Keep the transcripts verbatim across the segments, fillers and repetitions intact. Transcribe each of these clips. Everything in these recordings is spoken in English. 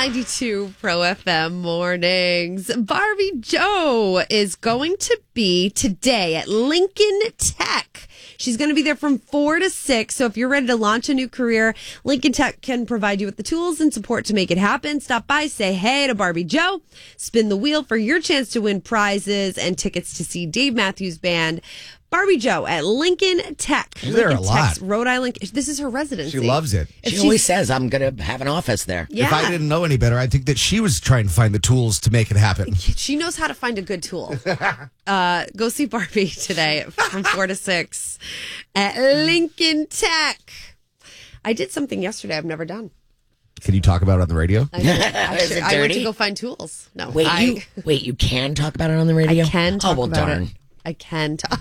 ninety-two Pro F M mornings. Barbie Joe is going to be today at Lincoln Tech. She's going to be there from four to six. So if you're ready to launch a new career, Lincoln Tech can provide you with the tools and support to make it happen. Stop by, say hey to Barbie Joe, spin the wheel for your chance to win prizes and tickets to see Dave Matthews Band. Barbie Joe at Lincoln Tech. She's there a lot. Tech's Rhode Island. This is her residency. She loves it. She If always she's- says, I'm going to have an office there. Yeah. If I didn't know any better, I think that she was trying to find the tools to make it happen. She knows how to find a good tool. Uh, go see Barbie today from four to six at Lincoln Tech. I did something yesterday I've never done. Can you talk about it on the radio? I, I, Is sure- it I went to dirty? go find tools. No, Wait, I, you wait, you can talk about it on the radio? I can talk oh, well, about darn. it. I can talk.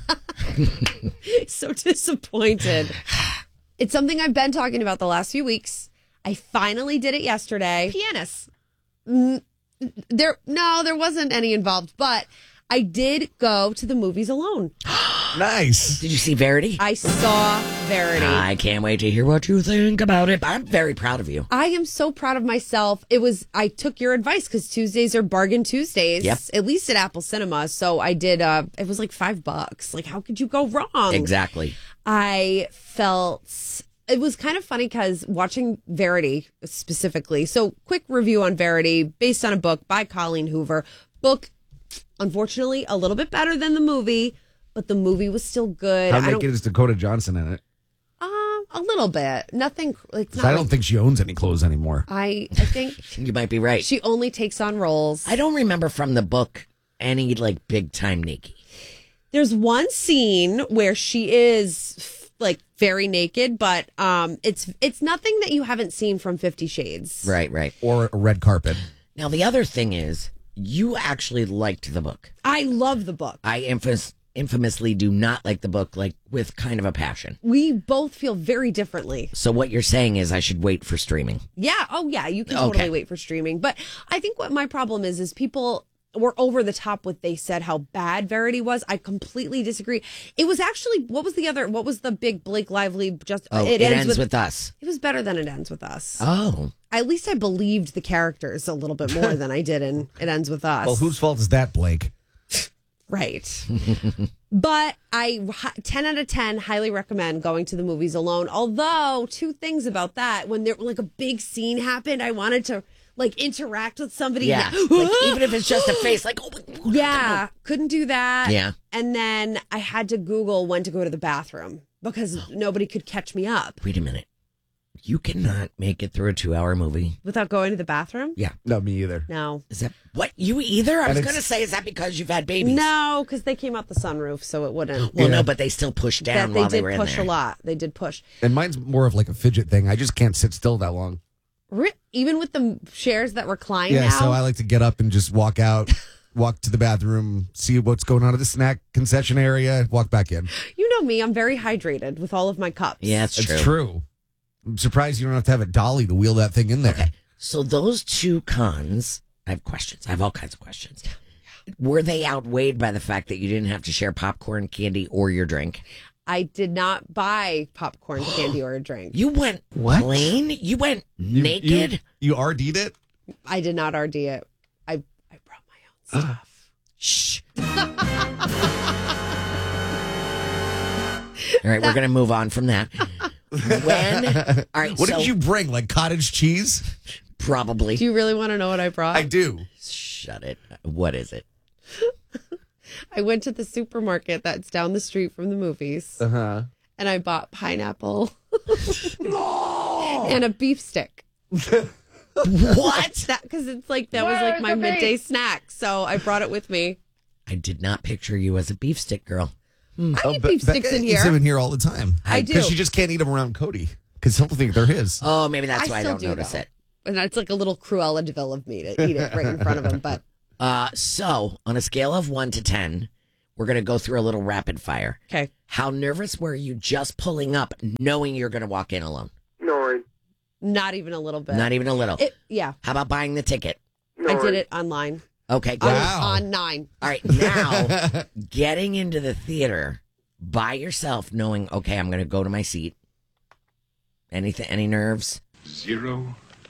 So disappointed. It's something I've been talking about the last few weeks. I finally did it yesterday. Pianist. Mm, There, no, there wasn't any involved, but I did go to the movies alone. Nice. Did you see Verity? I saw Verity. I can't wait to hear what you think about it. I'm very proud of you. I am so proud of myself. It was, I took your advice because Tuesdays are bargain Tuesdays. Yep. At least at Apple Cinema. So I did, uh, it was like five bucks. Like, how could you go wrong? Exactly. I felt, it was kind of funny because watching Verity specifically. So, quick review on Verity based on a book by Colleen Hoover. Book, unfortunately, a little bit better than the movie, but the movie was still good. How I don't, naked is Dakota Johnson in it? um, a little bit. Nothing, like, 'Cause not I don't like- think she owns any clothes anymore. I, I think You might be right. she only takes on roles. I don't remember from the book any like big time Nikki. There's one scene where she is f- like very naked, but um, it's it's nothing that you haven't seen from Fifty Shades. Right, right. Or a red carpet. Now the other thing is, you actually liked the book. I love the book. I infamous, infamously do not like the book, like with kind of a passion. We both feel very differently. So what you're saying is I should wait for streaming. Yeah. Oh, yeah. You can totally Okay. wait for streaming. But I think what my problem is is people were over the top with they said how bad Verity was. I completely disagree. It was actually what was the other? What was the big Blake Lively? Just Oh, it, ends, with, us. It was better than It Ends With Us. Oh, At least I believed the characters a little bit more than I did in It Ends With Us. Well, whose fault is that, Blake? Right. But I, ten out of ten, highly recommend going to the movies alone. Although, two things about that. When there, like, a big scene happened, I wanted to, like, interact with somebody. yeah. like even if it's just a face, like oh, Yeah, couldn't do that. Yeah. And then I had to Google when to go to the bathroom because nobody could catch me up Wait a minute. You cannot make it through a two-hour movie. without going to the bathroom. Yeah. Not me either. No. Is that what you either? I And was it's- going to say, is that because you've had babies? No, because they came out the sunroof, so it wouldn't. Well, Yeah. no, but they still pushed down that they while they did were in push there. a lot. They did push. And mine's more of like a fidget thing. I just can't sit still that long. Re- Even with the chairs that recline Yeah, now. so I like to get up and just walk out, walk to the bathroom, see what's going on at the snack concession area, walk back in. You know me, I'm very hydrated with all of my cups. Yeah, it's true. It's true. I'm surprised you don't have to have a dolly to wheel that thing in there. Okay. So those two cons, I have questions. I have all kinds of questions. Were they outweighed by the fact that you didn't have to share popcorn, candy, or your drink? I did not buy popcorn, candy, or a drink. You went What? plain? You went You- naked? You, you R D'd it? I did not R D it. I, I brought my own stuff. Shh. All right, we're going to move on from that. When? All right, What so did you bring? Like cottage cheese? probably. Do you really want to know what I brought? I do. Shut it. What is it? I went to the supermarket that's down the street from the movies, Uh huh. and I bought pineapple and a beef stick. What? That because it's like that was like my midday snack, so I brought it with me. I did not picture you as a beef stick girl. I eat beef sticks in Eats them here. in here all the time. I do. Because she just can't eat them around Cody. Because he'll think they're his. Oh, maybe that's I why I still don't do, notice though. it. And that's like a little Cruella de Vil of me to eat it right in front of him. But Uh, so, on a scale of one to ten, we're going to go through a little rapid fire. okay, How nervous were you just pulling up, knowing you're going to walk in alone? Nine. not even a little bit. Not even a little. It, yeah, How about buying the ticket? Nine. I did it online. Okay, good. I Wow. was on nine. All right, now getting into the theater by yourself, knowing, okay, I'm going to go to my seat. Anything? Any nerves? Zero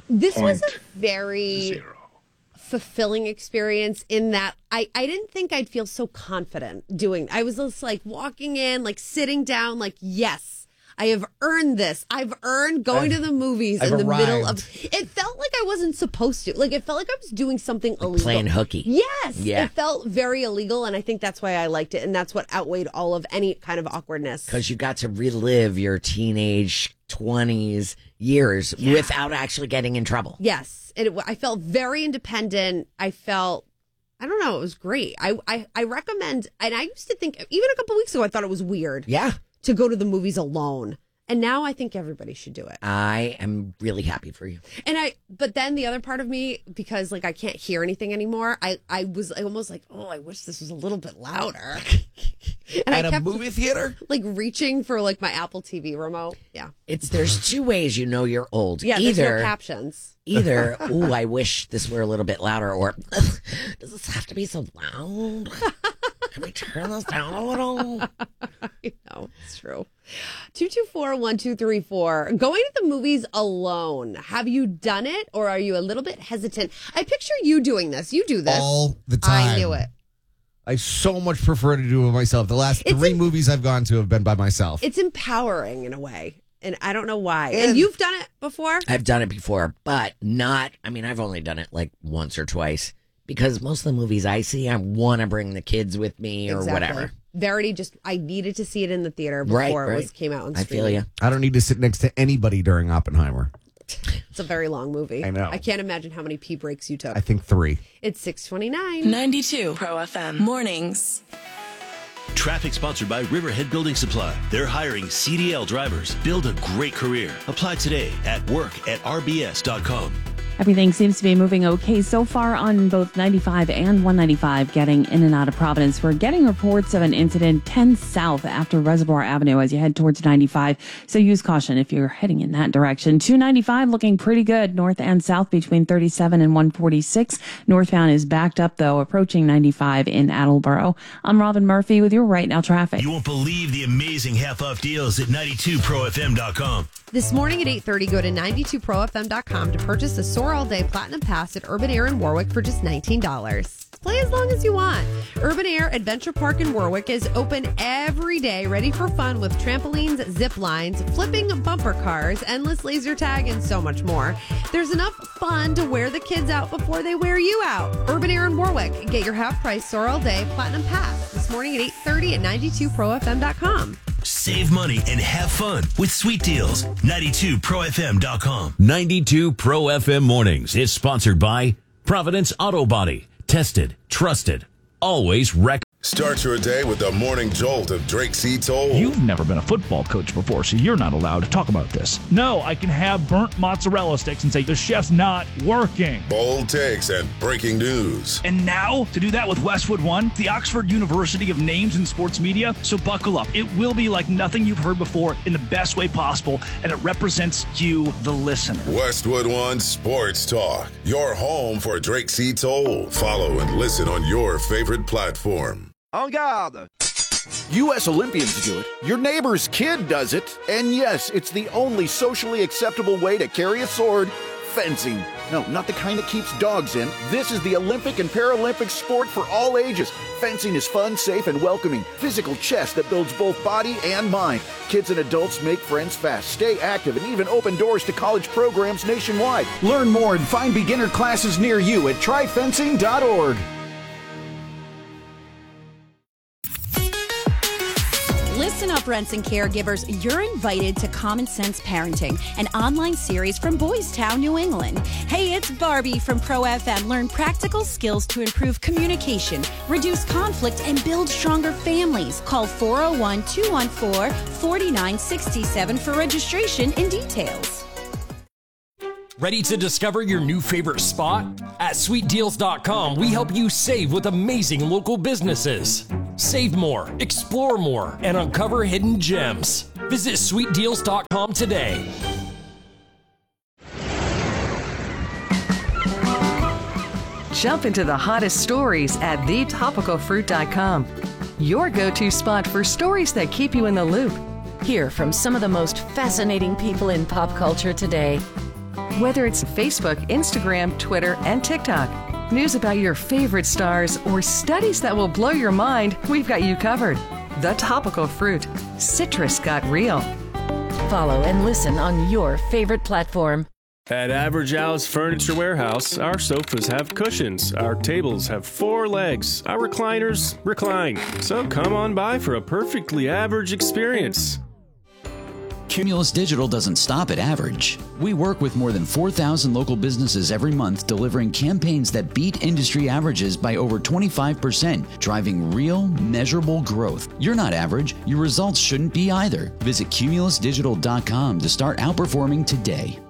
This was a very fulfilling experience in that I, I didn't think I'd feel so confident doing. I was just like walking in, like sitting down, like, yes, I have earned this. I've earned going I've, to the movies I've in the arrived. middle of. It felt like I wasn't supposed to. Like it felt like I was doing something Like illegal. playing hooky. Yes. Yeah. It felt very illegal, and I think that's why I liked it, and that's what outweighed all of any kind of awkwardness. Because you got to relive your teenage twenties years Yeah. without actually getting in trouble. Yes, it, I felt very independent. I felt, I don't know, it was great. I, I, I recommend, and I used to think, even a couple weeks ago, I thought it was weird Yeah. to go to the movies alone. And now I think everybody should do it. I am really happy for you. And I, but then the other part of me, because like I can't hear anything anymore, I, I was almost like, oh, I wish this was a little bit louder. And At I a kept movie theater? like reaching for like my Apple T V remote. Yeah. It's there's two ways you know you're old. Yeah. There's either no captions. either, ooh, I wish this were a little bit louder, or "Ugh, does this have to be so loud? Can we turn this down a little? I know, it's true. two two four, one two three four. Going to the movies alone. Have you done it, or are you a little bit hesitant? I picture you doing this. You do this. All the time. I knew it. I so much prefer to do it myself. The last It's three em- movies I've gone to have been by myself. It's empowering in a way, and I don't know why. And, And- you've done it before? I've done it before, but not, I mean, I've only done it like once or twice because most of the movies I see, I want to bring the kids with me or whatever. Verity just, I needed to see it in the theater before Right, it right. was came out on I streaming. feel you. I don't need to sit next to anybody during Oppenheimer. It's a very long movie. I know. I can't imagine how many pee breaks you took. I think three. It's six twenty-nine. ninety-two Pro F M Mornings. Traffic sponsored by Riverhead Building Supply. They're hiring C D L drivers. Build a great career. Apply today at work at r b s dot com. Everything seems to be moving okay so far on both ninety-five and one ninety-five getting in and out of Providence. We're getting reports of an incident ten south after Reservoir Avenue as you head towards ninety-five. So use caution if you're heading in that direction. two ninety-five looking pretty good north and south between thirty-seven and one forty-six. Northbound is backed up though, approaching ninety-five in Attleboro. I'm Robin Murphy with your Right Now traffic. You won't believe the amazing half-off deals at ninety-two pro f m dot com. This morning at eight thirty, go to ninety-two pro f m dot com to purchase a Soar All Day Platinum Pass at Urban Air in Warwick for just nineteen dollars. Play as long as you want. Urban Air Adventure Park in Warwick is open every day, ready for fun with trampolines, zip lines, flipping bumper cars, endless laser tag, and so much more. There's enough fun to wear the kids out before they wear you out. Urban Air in Warwick. Get your half-price Soar All Day Platinum Pass this morning at eight thirty at ninety-two pro f m dot com. Save money and have fun with sweet deals. ninety-two pro f m dot com. ninety-two Pro F M Mornings is sponsored by Providence Auto Body. Tested, trusted, always rec. Start your day with the morning jolt of Drake C. Toll. You've never been a football coach before, so you're not allowed to talk about this. No, I can have burnt mozzarella sticks and say, the chef's not working. Bold takes and breaking news. And now, to do that with Westwood One, the Oxford University of Names in Sports Media, so buckle up. It will be like nothing you've heard before in the best way possible, and it represents you, the listener. Westwood One Sports Talk, your home for Drake C. Toll. Follow and listen on your favorite platform. En garde! U S Olympians do it. Your neighbor's kid does it. And yes, it's the only socially acceptable way to carry a sword. Fencing. No, not the kind that keeps dogs in. This is the Olympic and Paralympic sport for all ages. Fencing is fun, safe, and welcoming. Physical chess that builds both body and mind. Kids and adults make friends fast, stay active, and even open doors to college programs nationwide. Learn more and find beginner classes near you at try fencing dot org. Listen up, Rents and caregivers. You're invited to Common Sense Parenting, an online series from Boys Town, New England. Hey, it's Barbie from Pro F M. Learn practical skills to improve communication, reduce conflict, and build stronger families. Call four oh one, two one four, four nine six seven for registration and details. Ready to discover your new favorite spot? At sweet deals dot com, we help you save with amazing local businesses. Save more, explore more, and uncover hidden gems. Visit sweet deals dot com today. Jump into the hottest stories at the topical fruit dot com. Your go-to spot for stories that keep you in the loop. Hear from some of the most fascinating people in pop culture today. Whether it's Facebook, Instagram, Twitter, and TikTok, news about your favorite stars, or studies that will blow your mind, we've got you covered. The Topical Fruit. Citrus got real. Follow and listen on your favorite platform. At Average Al's Furniture Warehouse, our sofas have cushions, our tables have four legs, our recliners recline. So come on by for a perfectly average experience. Cumulus Digital doesn't stop at average. We work with more than four thousand local businesses every month, delivering campaigns that beat industry averages by over twenty-five percent, driving real, measurable growth. You're not average. Your results shouldn't be either. Visit cumulus digital dot com to start outperforming today.